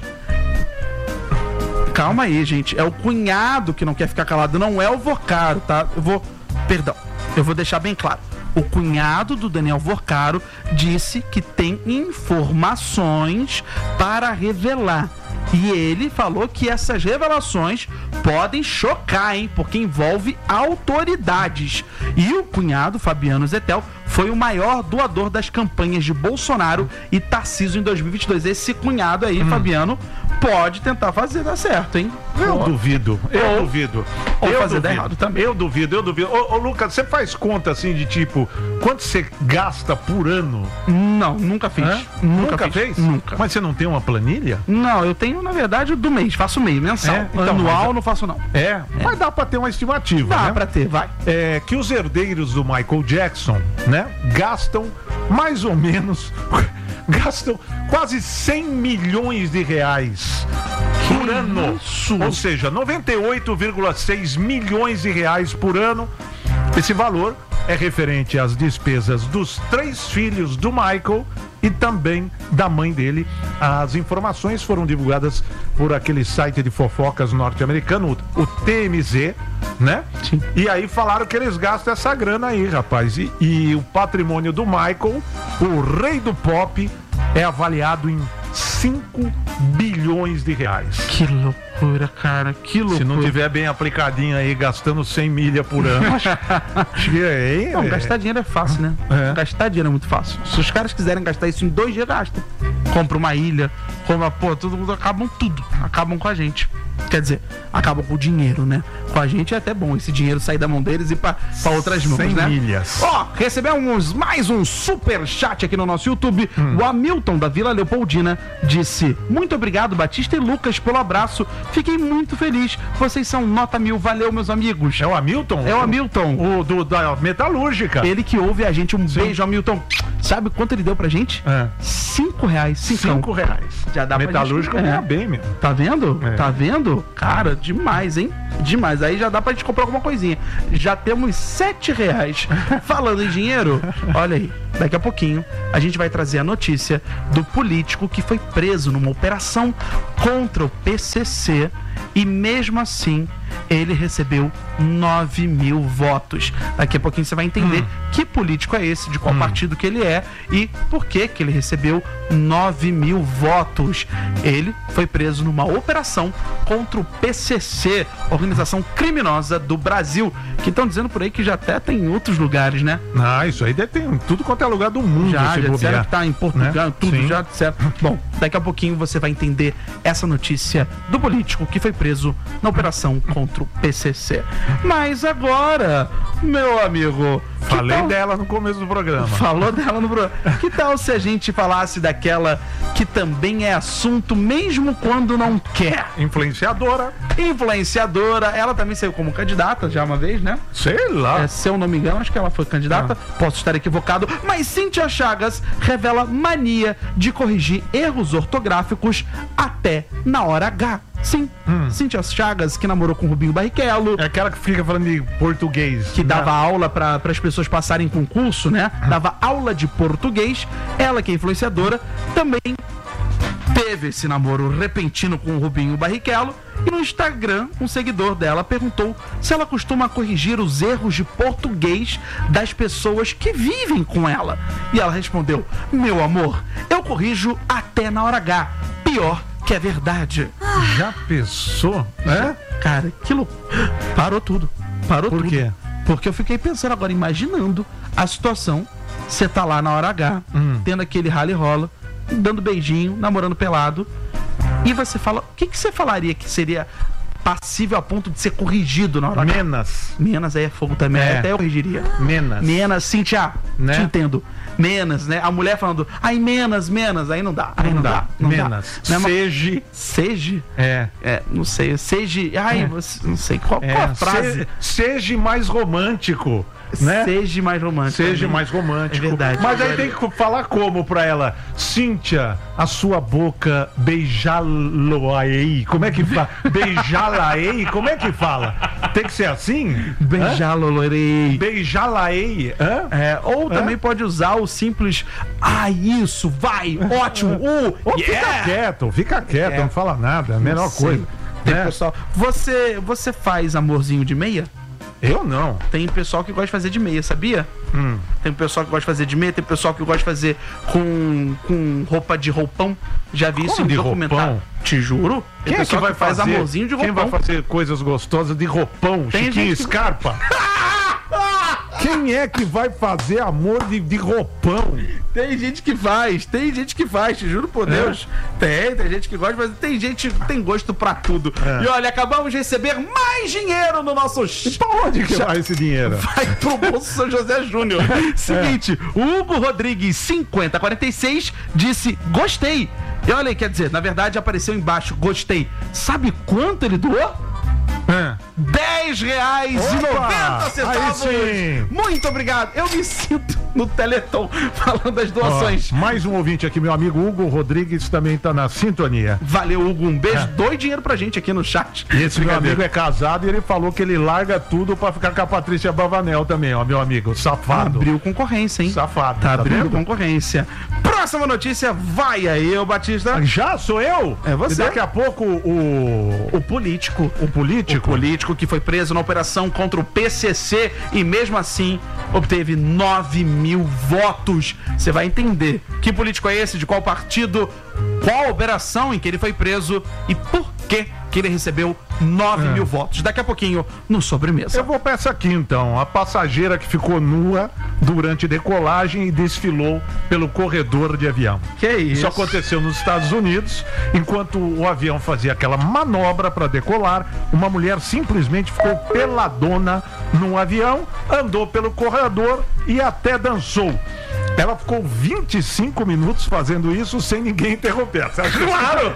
Calma aí, gente. É o cunhado que não quer ficar calado, não é o Vorcaro, tá? Eu vou. Perdão. Eu vou deixar bem claro. O cunhado do Daniel Vorcaro disse que tem informações para revelar. E ele falou que essas revelações podem chocar, hein? Porque envolve autoridades. E o cunhado, Fabiano Zettel, foi o maior doador das campanhas de Bolsonaro e Tarcísio em dois mil e vinte e dois. Esse cunhado aí, Fabiano, pode tentar fazer dar certo, hein? Eu Ó, duvido, eu Ou- duvido. ou eu fazer dar duvido. errado também. Eu duvido, eu duvido. Ô, ô, Lucas, você faz conta assim de tipo, quanto você gasta por ano? Não, nunca fiz. Hã? Nunca, fiz. fez? Nunca. Mas você não tem uma planilha? Não, eu tenho, na verdade, do mês. Faço meio, mensal. É? Então, Anual mas- não faço, não. É, mas dá pra ter uma estimativa, Dá né? pra ter, vai. É, que os herdeiros do Michael Jackson, né, gastam mais ou menos, gastam quase cem milhões de reais por ano. isso? Ou seja, noventa e oito vírgula seis milhões de reais por ano. Esse valor é referente às despesas dos três filhos do Michael e também da mãe dele. As informações foram divulgadas por aquele site de fofocas norte-americano, o T M Z, né? Sim. E aí falaram que eles gastam essa grana aí, rapaz. E, e o patrimônio do Michael o rei do pop é avaliado em cinco bilhões de reais. Que loucura, cara, que loucura. Se não tiver bem aplicadinho aí, gastando cem milha por ano. aí, Não, é... gastar dinheiro é fácil, né? É. Gastar dinheiro é muito fácil. Se os caras quiserem gastar isso em dois dias, gastam. Compra uma ilha, compra, pô, todo mundo acabam tudo. Acabam com a gente. Quer dizer, acabam com o dinheiro, né? Com a gente é até bom esse dinheiro sair da mão deles e ir pra, pra outras mãos, cem né? milhas. Ó, recebemos mais um super chat aqui no nosso YouTube. Hum. O Hamilton da Vila Leopoldina disse: muito obrigado, Batista e Lucas, pelo abraço. Fiquei muito feliz. Vocês são nota mil. Valeu, meus amigos. É o Hamilton? É o Hamilton. O do, da metalúrgica. Ele que ouve a gente. Um Sim. beijo, Hamilton. Sabe quanto ele deu pra gente? É. Cinco reais. Cincão. Cinco reais. Já dá pra metalúrgica gente... ganha é. bem, meu. Tá vendo? É. Tá vendo? Cara, demais, hein? Demais. Aí já dá pra gente comprar alguma coisinha. Já temos sete reais. Falando em dinheiro, olha aí. Daqui a pouquinho a gente vai trazer a notícia do político que foi preso numa operação contra o P C C e mesmo assim ele recebeu nove mil votos. Daqui a pouquinho você vai entender hum. que político é esse, de qual hum. partido que ele é e por que que ele recebeu nove mil votos. Ele foi preso numa operação contra o P C C, organização criminosa do Brasil, que estão dizendo por aí que já até tem em outros lugares, né? Ah, isso aí deve ter em tudo quanto é lugar do mundo. Já, já bobear. disseram que tá em Portugal, né? Tudo, Sim. já disseram. Bom, daqui a pouquinho você vai entender essa notícia do político que foi preso na operação contra o P C C. Mas agora, meu amigo... Falei tal... dela no começo do programa. Falou dela no programa. Que tal se a gente falasse daquela que também é assunto mesmo quando não quer? Influenciadora. Influenciadora. Ela também saiu como candidata já uma vez, né? Sei lá. É, se eu não me engano, acho que ela foi candidata. Ah. Posso estar equivocado. Mas Cíntia Chagas revela mania de corrigir erros ortográficos até na hora H. Sim, hum. Cíntia Chagas, que namorou com o Rubinho Barrichello. É aquela que fica falando de português. Que dava né? aula para as pessoas passarem concurso, né? Hum. Dava aula de português. Ela, que é influenciadora, também teve esse namoro repentino com o Rubinho Barrichello. E no Instagram, um seguidor dela perguntou se ela costuma corrigir os erros de português das pessoas que vivem com ela. E ela respondeu: meu amor, eu corrijo até na hora H. Pior que é verdade. Já pensou? É? Cara, aquilo parou tudo. Parou Por tudo. quê? Porque eu fiquei pensando agora, imaginando a situação. Você tá lá na hora H, hum. tendo aquele rally rola, dando beijinho, namorando pelado. E você fala, o que, que você falaria que seria passível a ponto de ser corrigido na hora H? Menos. Menos aí é fogo também, é. Até eu corrigiria. Menos. Menos, Cíntia, né? Te entendo. Menos, né? A mulher falando, ai, menos, menos, aí não dá. Aí não, não dá. dá. Não menos. Dá. Seja. Seja? É. É, não sei. Seja. Ai, é. você, não sei. Qual, é. qual a frase? Se, seja mais romântico. Né? Seja mais romântico. Seja também. mais romântico. É verdade. Mas aí tem que falar como pra ela? Cíntia, a sua boca beijá-lo-ei. Como é que fala? Beijá-la-ei? Como é que fala? Tem que ser assim? Beijá-lo-ei. Beijá-la-ei. É, ou Hã? também pode usar o simples ah, isso, vai, ótimo, uh, ou yeah. Fica quieto, fica quieto, é. não fala nada, é a menor coisa. Tem né? pessoal, você, você faz amorzinho de meia? Eu não. Tem pessoal que gosta de fazer de meia, sabia? Hum. Tem pessoal que gosta de fazer de meia, tem pessoal que gosta de fazer com, com roupa de roupão. Já vi Como isso em de documentário. Roupão? Te juro. Quem é que vai faz fazer amorzinho de roupão? Quem vai fazer coisas gostosas de roupão? Tem Chiquinho gente que... Scarpa? Quem é que vai fazer amor de, de roupão? Tem gente que faz, tem gente que faz, te juro por Deus. É. Tem, tem gente que gosta, mas tem gente que tem gosto pra tudo. É. E olha, acabamos de receber mais dinheiro no nosso... E pra onde que vai esse dinheiro? Vai pro bolso São José Júnior. Seguinte, é. o Hugo Rodrigues cinquenta quarenta e seis disse gostei. E olha aí, quer dizer, na verdade apareceu embaixo, gostei. Sabe quanto ele doou? É. dez reais e noventa centavos. Muito obrigado. Eu me sinto no Teleton falando das doações. Ó, mais um ouvinte aqui, meu amigo Hugo Rodrigues, também tá na sintonia. Valeu, Hugo. Um beijo. É. Doe dinheiro pra gente aqui no chat. E esse meu amigo é casado e ele falou que ele larga tudo pra ficar com a Patrícia Bravanel também, ó, meu amigo. Safado. Abriu concorrência, hein? Safado. Tá, tá abrindo concorrência. Próxima notícia, vai aí, ô Batista. Já sou eu? É você. E daqui a pouco o... O político. O político? O político que foi preso na operação contra o P C C e mesmo assim obteve nove mil mil votos. Você vai entender que político é esse, de qual partido, qual operação em que ele foi preso e por que que ele recebeu nove mil votos. Daqui a pouquinho, no Sobremesa. Eu vou pra essa aqui, então. A passageira que ficou nua durante decolagem e desfilou pelo corredor de avião. Que isso? Isso aconteceu nos Estados Unidos. Enquanto o avião fazia aquela manobra para decolar, uma mulher simplesmente ficou peladona no avião, andou pelo corredor e até dançou. Ela ficou vinte e cinco minutos fazendo isso sem ninguém interromper. Claro!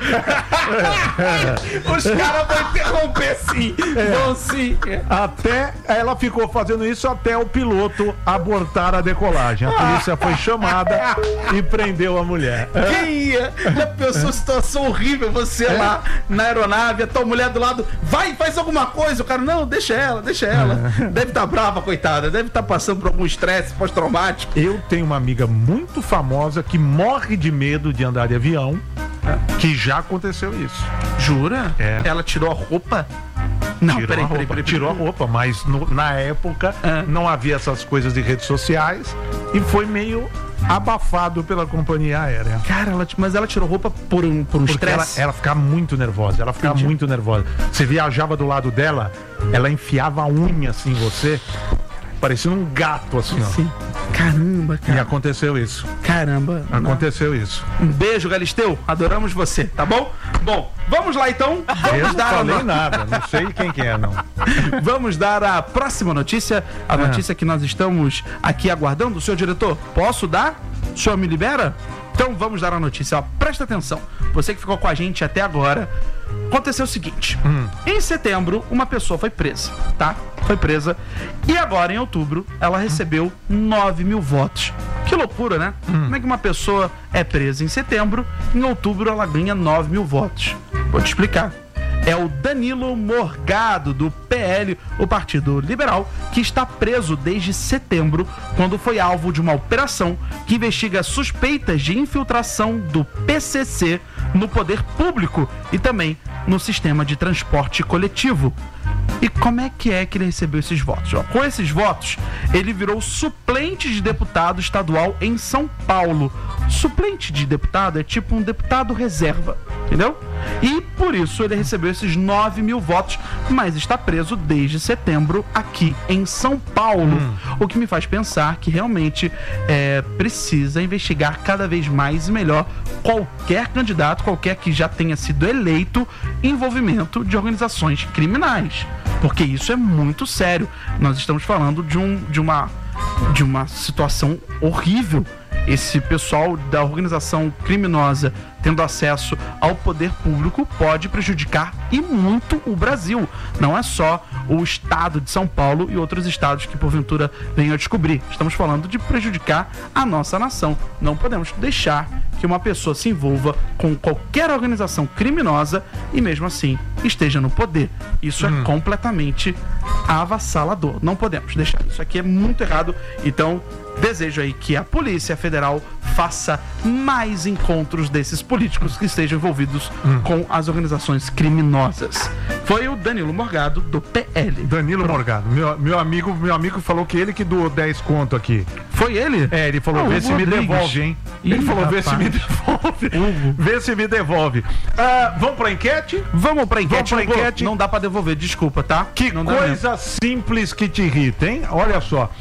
Os caras vão interromper sim. É. Vão sim. Até ela ficou fazendo isso até o piloto abortar a decolagem. A polícia foi chamada e prendeu a mulher. Quem ia? Já pensou a situação horrível? Você é. lá na aeronave, a tua mulher do lado, vai, faz alguma coisa. O cara, não, deixa ela, deixa ela. É. Deve estar tá brava, coitada. Deve estar tá passando por algum estresse pós-traumático. Eu tenho uma amiga muito famosa que morre de medo de andar de avião, que já aconteceu isso. Jura? É. Ela tirou a roupa? Não, tirou peraí, a roupa, peraí, peraí, tirou a roupa, mas no, na época é. não havia essas coisas de redes sociais e foi meio abafado pela companhia aérea. Cara, ela, mas ela tirou roupa por um por um estresse? Ela, ela ficava muito nervosa, ela ficava Entendi. muito nervosa. Você viajava do lado dela, ela enfiava a unha assim em você, parecia um gato assim, ó. Sim. Caramba, cara. E aconteceu isso. Caramba. Aconteceu não. isso. Um beijo, Galisteu. Adoramos você, tá bom? Bom, vamos lá então. Vamos Eu não dar falei uma... nada, não sei quem que é, não. Vamos dar a próxima notícia. A é. notícia que nós estamos aqui aguardando. Senhor diretor, posso dar? O senhor me libera? Então vamos dar a notícia. Ó, presta atenção. Você que ficou com a gente até agora. Aconteceu o seguinte. Hum. Em setembro, uma pessoa foi presa, tá? Foi presa. E agora, em outubro, ela recebeu nove mil votos. Que loucura, né? Hum. Como é que uma pessoa é presa em setembro, em outubro ela ganha nove mil votos? Vou te explicar. É o Danilo Morgado, do P L, o Partido Liberal, que está preso desde setembro, quando foi alvo de uma operação que investiga suspeitas de infiltração do P C C no poder público e também no sistema de transporte coletivo. E como é que é que ele recebeu esses votos? Ó, com esses votos, ele virou suplente de deputado estadual em São Paulo. Suplente de deputado é tipo um deputado reserva, entendeu? E por isso ele recebeu esses nove mil votos, mas está preso desde setembro aqui em São Paulo. Hum. O que me faz pensar que realmente é, precisa investigar cada vez mais e melhor qualquer candidato, qualquer que já tenha sido eleito, envolvimento de organizações criminais. Porque isso é muito sério. Nós estamos falando de, um, de, uma, de uma situação horrível. Esse pessoal da organização criminosa tendo acesso ao poder público pode prejudicar e muito o Brasil. Não é só o estado de São Paulo e outros estados que porventura venham a descobrir. Estamos falando de prejudicar a nossa nação. Não podemos deixar que uma pessoa se envolva com qualquer organização criminosa e mesmo assim esteja no poder. Isso hum. é completamente avassalador. Não podemos deixar. Isso aqui é muito errado. Então, desejo aí que a Polícia Federal faça mais encontros desses políticos que estejam envolvidos hum. com as organizações criminosas. Foi o Danilo Morgado, do P L. Danilo Pronto. Morgado. Meu, meu, amigo, meu amigo falou que ele que doou dez conto aqui. Foi ele? É, ele falou, ah, vê se me devolve, hein? Ih, ele falou, vê se me devolve. Hugo. Vê se me devolve. Uh, vamos pra enquete? Vamos pra enquete. Vamos pra enquete. Não dá pra devolver, desculpa, tá? Que não coisa simples que te irrita, hein? Olha só.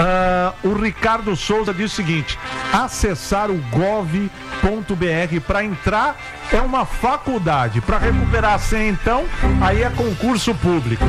Uh, o Ricardo Souza diz o seguinte: acessar o gov ponto br para entrar é uma faculdade. Para recuperar a senha, então, aí é concurso público.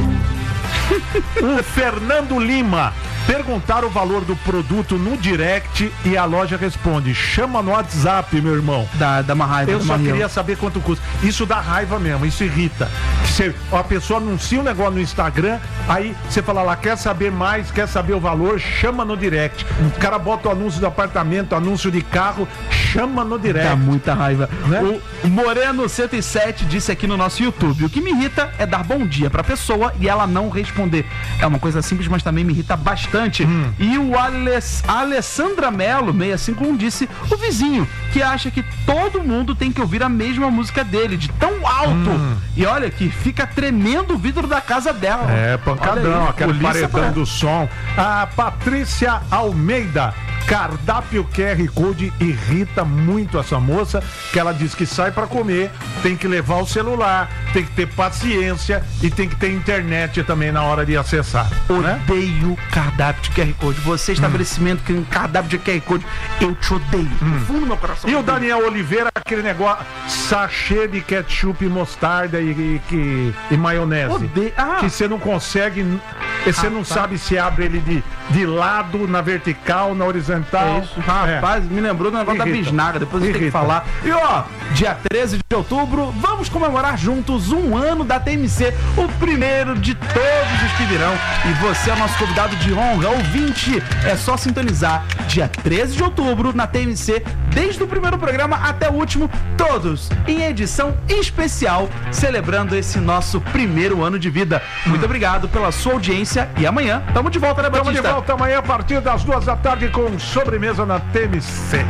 O Fernando Lima: perguntar o valor do produto no direct e a loja responde: chama no WhatsApp, meu irmão. Dá, dá uma raiva. Eu só queria raiva. saber quanto custa. Isso dá raiva mesmo, isso irrita. Você, a pessoa anuncia um negócio no Instagram, aí você fala lá, quer saber mais, quer saber o valor, chama no direct. O cara bota o anúncio do apartamento, anúncio de carro, chama no direct. Dá muita raiva, né? O Moreno cento e sete disse aqui no nosso YouTube: o que me irrita é dar bom dia pra pessoa e ela não responder. É uma coisa simples, mas também me irrita bastante. Hum. E o Aless... Alessandra Mello, seiscentos e cinquenta e um, disse: o vizinho, que acha que todo mundo tem que ouvir a mesma música dele, de tão alto. Hum. E olha que fica tremendo o vidro da casa dela. É, pancadão, aquele paredão pra... do som. A Patrícia Almeida: cardápio Q R Code irrita muito essa moça, que ela diz que sai pra comer, tem que levar o celular, tem que ter paciência e tem que ter internet também na hora de acessar. Né? Odeio cardápio de Q R Code. Você, estabelecimento que tem um cardápio de Q R Code, eu te odeio. No fundo do meu coração. E o Daniel Oliveira, aquele negócio, sachê de ketchup, mostarda e, e, e, e maionese. Odeio. Ah. Que você não consegue, você não sabe se abre ele de, de lado, na vertical, na horizontal. É isso. Rapaz, É. me lembrou do negócio Irrita. da bisnaga, depois a gente tem que Irrita. falar. E ó, dia treze de outubro, vamos comemorar juntos um ano da T M C, o primeiro de todos os que virão. E você é o nosso convidado de honra, ouvinte. É só sintonizar dia treze de outubro na T M C, desde o primeiro programa até o último, todos em edição especial, celebrando esse nosso primeiro ano de vida. Muito obrigado pela sua audiência e amanhã tamo de volta, né, Estamos de Batista? volta amanhã a partir das duas da tarde com sobremesa na T M C.